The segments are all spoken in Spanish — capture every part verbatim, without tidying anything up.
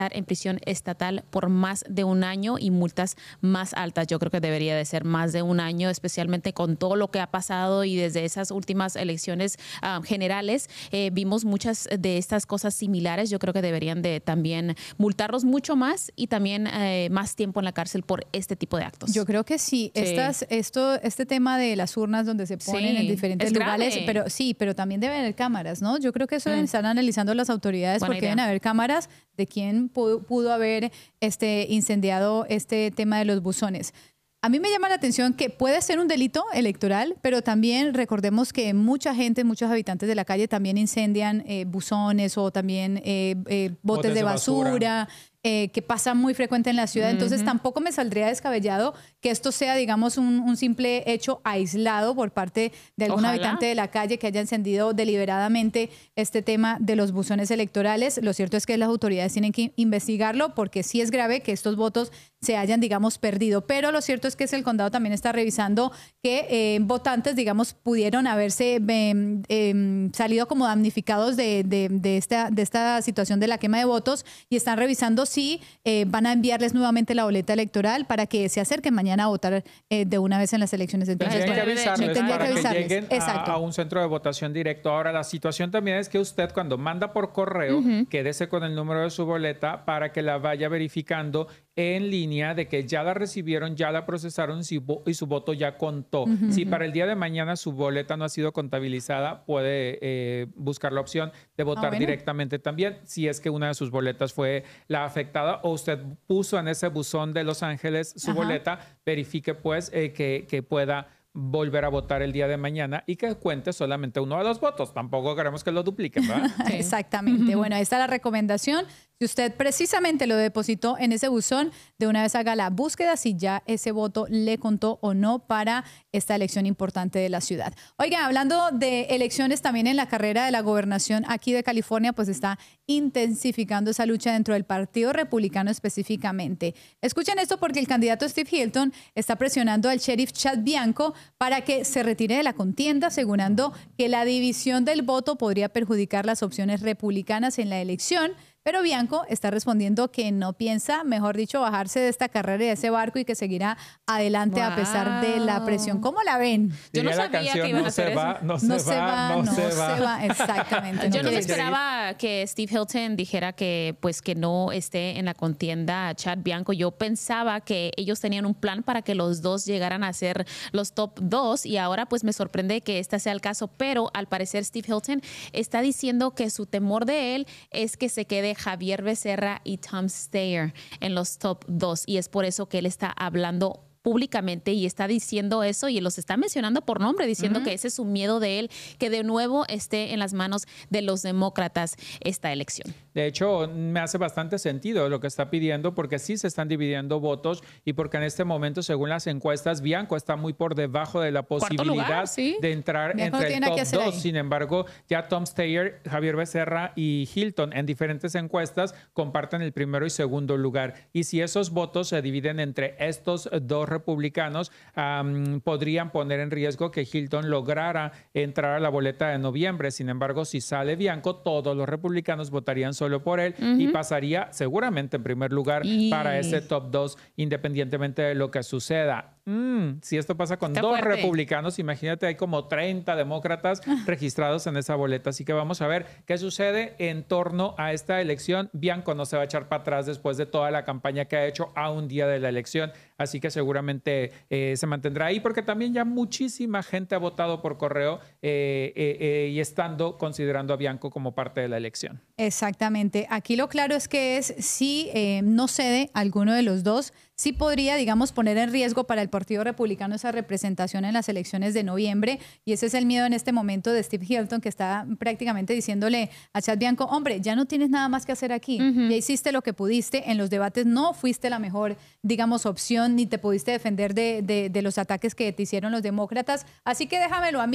en prisión estatal por más de un año y multas más altas. Yo creo que debería de ser más de un año, especialmente con todo lo que ha pasado y desde esas últimas elecciones um, generales eh, vimos muchas de estas cosas similares. Yo creo que deberían de también multarlos mucho más y también eh, más tiempo en la cárcel por este tipo de actos. Yo creo que sí. sí. Estas, esto, este tema de las urnas donde se ponen sí, en diferentes lugares, grave. pero sí, pero también deben haber cámaras, ¿no? Yo creo que eso mm. deben estar analizando las autoridades Buena porque idea. deben haber cámaras de quién pudo, pudo haber este, incendiado este tema de los buzones. A mí me llama la atención que puede ser un delito electoral, pero también recordemos que mucha gente, muchos habitantes de la calle también incendian eh, buzones o también eh, eh, botes, botes de basura. De basura. Eh, que pasa muy frecuente en la ciudad, uh-huh. entonces tampoco me saldría descabellado que esto sea, digamos, un, un simple hecho aislado por parte de algún Ojalá. habitante de la calle que haya encendido deliberadamente este tema de los buzones electorales. Lo cierto es que las autoridades tienen que investigarlo porque sí es grave que estos votos se hayan, digamos, perdido, pero lo cierto es que el condado también está revisando que eh, votantes, digamos, pudieron haberse eh, eh, salido como damnificados de, de, de, esta, de esta situación de la quema de votos y están revisando si eh, van a enviarles nuevamente la boleta electoral para que se acerquen mañana a votar eh, de una vez en las elecciones. Entonces, tendrían que avisarles tendría para que, que lleguen a, a un centro de votación directo. Ahora, la situación también es que usted cuando manda por correo, uh-huh. quédese con el número de su boleta para que la vaya verificando en línea de que ya la recibieron, ya la procesaron y su voto ya contó. Uh-huh. Si para el día de mañana su boleta no ha sido contabilizada, puede eh, buscar la opción de votar ah, bueno. directamente también, si es que una de sus boletas fue la afectada o usted puso en ese buzón de Los Ángeles su Ajá. boleta, verifique pues eh, que, que pueda volver a votar el día de mañana y que cuente solamente uno de los votos. Tampoco queremos que lo dupliquen, ¿verdad? Sí. Exactamente. Bueno, ahí está la recomendación. Si usted precisamente lo depositó en ese buzón, de una vez haga la búsqueda si ya ese voto le contó o no para esta elección importante de la ciudad. Oigan, hablando de elecciones también en la carrera de la gobernación aquí de California, pues está intensificando esa lucha dentro del Partido Republicano específicamente. Escuchen esto porque el candidato Steve Hilton está presionando al sheriff Chad Bianco para que se retire de la contienda, asegurando que la división del voto podría perjudicar las opciones republicanas en la elección. Pero Bianco está respondiendo que no piensa, mejor dicho, bajarse de esta carrera y de ese barco y que seguirá adelante wow. a pesar de la presión. ¿Cómo la ven? Yo no sabía canción, que iban no a hacer va, eso. No se, no se va, va, no, no se, se va. va. Exactamente. Yo no me esperaba que Steve Hilton dijera que, pues, que no esté en la contienda Chad Bianco. Yo pensaba que ellos tenían un plan para que los dos llegaran a ser los top dos y ahora pues me sorprende que este sea el caso, pero al parecer Steve Hilton está diciendo que su temor de él es que se quede Javier Becerra y Tom Steyer en los top dos y es por eso que él está hablando públicamente y está diciendo eso y los está mencionando por nombre, diciendo uh-huh. que ese es su miedo de él, que de nuevo esté en las manos de los demócratas esta elección. De hecho, me hace bastante sentido lo que está pidiendo porque sí se están dividiendo votos y porque en este momento, según las encuestas, Bianco está muy por debajo de la posibilidad lugar, ¿sí? de entrar Bianco entre el top dos. Sin embargo, ya Tom Steyer, Javier Becerra y Hilton en diferentes encuestas comparten el primero y segundo lugar. Y si esos votos se dividen entre estos dos republicanos, um, podrían poner en riesgo que Hilton lograra entrar a la boleta de noviembre. Sin embargo, si sale Bianco, todos los republicanos votarían solo por él uh-huh. y pasaría seguramente en primer lugar y... para ese top dos, independientemente de lo que suceda. Mm, si esto pasa con Está dos fuerte. republicanos, imagínate, hay como treinta demócratas registrados en esa boleta. Así que vamos a ver qué sucede en torno a esta elección. Bianco no se va a echar para atrás después de toda la campaña que ha hecho a un día de la elección. Así que seguramente eh, se mantendrá ahí porque también ya muchísima gente ha votado por correo eh, eh, eh, y estando considerando a Bianco como parte de la elección. Exactamente. Aquí lo claro es que es si eh, no cede alguno de los dos, sí podría, digamos, poner en riesgo para el Partido Republicano esa representación en las elecciones de noviembre y ese es el miedo en este momento de Steve Hilton que está prácticamente diciéndole a Chad Bianco, hombre, ya no tienes nada más que hacer aquí, uh-huh. ya hiciste lo que pudiste, en los debates no fuiste la mejor, digamos, opción ni te pudiste defender de, de, de los ataques que te hicieron los demócratas, así que déjamelo a mí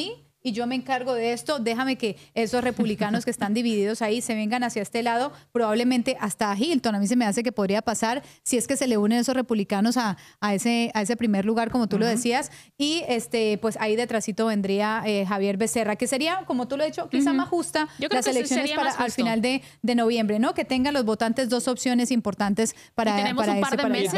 y yo me encargo de esto, déjame que esos republicanos que están divididos ahí se vengan hacia este lado, probablemente hasta Hilton. A mí se me hace que podría pasar si es que se le unen esos republicanos a, a, ese, a ese primer lugar, como tú uh-huh. lo decías, y este, pues ahí detrásito vendría eh, Javier Becerra, que sería, como tú lo has dicho, quizá uh-huh. más justa las elecciones para al final de, de noviembre, ¿no? Que tengan los votantes dos opciones importantes para, y tenemos para un par ese de meses